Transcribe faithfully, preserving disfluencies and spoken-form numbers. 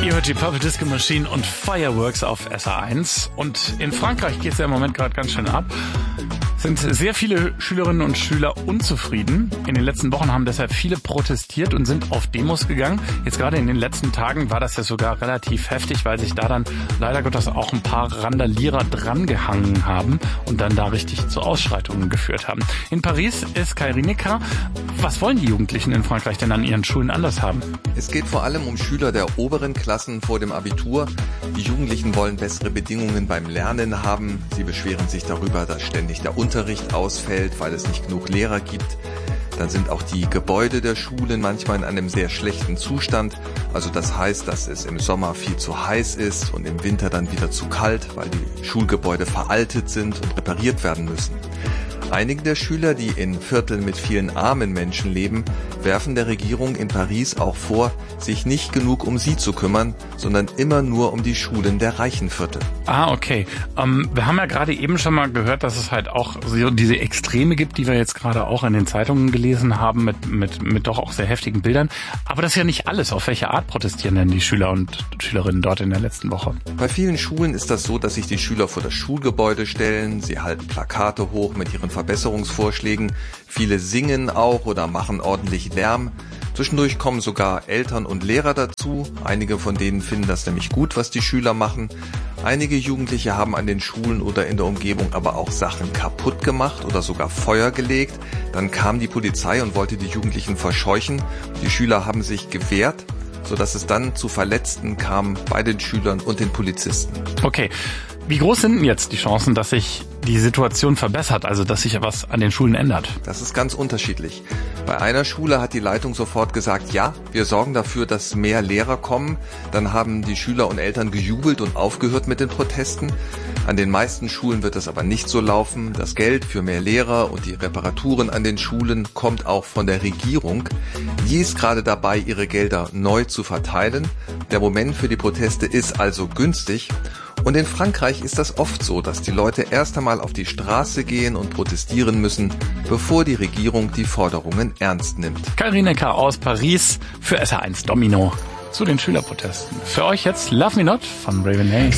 Ihr hört die Purple Disco Machine und Fireworks auf S R eins. Und in Frankreich geht es ja im Moment gerade ganz schön ab. Sind sehr viele Schülerinnen und Schüler unzufrieden. In den letzten Wochen haben deshalb viele protestiert und sind auf Demos gegangen. Jetzt gerade in den letzten Tagen war das ja sogar relativ heftig, weil sich da dann leider Gottes auch ein paar Randalierer drangehangen haben und dann da richtig zu Ausschreitungen geführt haben. In Paris ist Kai Rinecker. Was wollen die Jugendlichen in Frankreich denn an ihren Schulen anders haben? Es geht vor allem um Schüler der oberen Klassen vor dem Abitur. Die Jugendlichen wollen bessere Bedingungen beim Lernen haben. Sie beschweren sich darüber, dass ständig der Unterricht ausfällt, weil es nicht genug Lehrer gibt. Dann sind auch die Gebäude der Schulen manchmal in einem sehr schlechten Zustand. Also das heißt, dass es im Sommer viel zu heiß ist und im Winter dann wieder zu kalt, weil die Schulgebäude veraltet sind und repariert werden müssen. Einige der Schüler, die in Vierteln mit vielen armen Menschen leben, werfen der Regierung in Paris auch vor, sich nicht genug um sie zu kümmern, sondern immer nur um die Schulen der reichen Viertel. Ah, okay. Ähm, wir haben ja gerade eben schon mal gehört, dass es halt auch so diese Extreme gibt, die wir jetzt gerade auch in den Zeitungen gelesen haben, mit, mit, mit doch auch sehr heftigen Bildern. Aber das ist ja nicht alles. Auf welche Art protestieren denn die Schüler und Schülerinnen dort in der letzten Woche? Bei vielen Schulen ist das so, dass sich die Schüler vor das Schulgebäude stellen, sie halten Plakate hoch mit ihren Verbesserungsvorschlägen. Viele singen auch oder machen ordentlich Lärm. Zwischendurch kommen sogar Eltern und Lehrer dazu. Einige von denen finden das nämlich gut, was die Schüler machen. Einige Jugendliche haben an den Schulen oder in der Umgebung aber auch Sachen kaputt gemacht oder sogar Feuer gelegt. Dann kam die Polizei und wollte die Jugendlichen verscheuchen. Die Schüler haben sich gewehrt, sodass es dann zu Verletzten kam bei den Schülern und den Polizisten. Okay. Wie groß sind denn jetzt die Chancen, dass sich die Situation verbessert, also dass sich was an den Schulen ändert? Das ist ganz unterschiedlich. Bei einer Schule hat die Leitung sofort gesagt, ja, wir sorgen dafür, dass mehr Lehrer kommen. Dann haben die Schüler und Eltern gejubelt und aufgehört mit den Protesten. An den meisten Schulen wird das aber nicht so laufen. Das Geld für mehr Lehrer und die Reparaturen an den Schulen kommt auch von der Regierung. Die ist gerade dabei, ihre Gelder neu zu verteilen. Der Moment für die Proteste ist also günstig. Und in Frankreich ist das oft so, dass die Leute erst einmal auf die Straße gehen und protestieren müssen, bevor die Regierung die Forderungen ernst nimmt. Kai Rinecker aus Paris für S R eins Domino zu den Schülerprotesten. Für euch jetzt Love Me Not von Raven Hayes.